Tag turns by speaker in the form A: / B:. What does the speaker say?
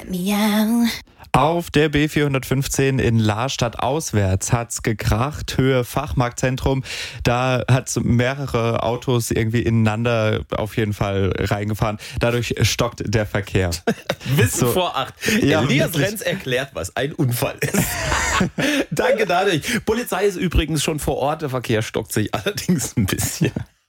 A: Miau.
B: Auf der B415 in Lahrstadt auswärts hat's gekracht, Höhe Fachmarktzentrum. Da hat's mehrere Autos irgendwie ineinander auf jeden Fall reingefahren. Dadurch stockt der Verkehr.
C: Wissen vor 8.
B: Ja,
C: Elias
B: wirklich.
C: Renz erklärt, was ein Unfall ist. Danke dadurch. Polizei ist übrigens schon vor Ort. Der Verkehr stockt sich allerdings ein bisschen.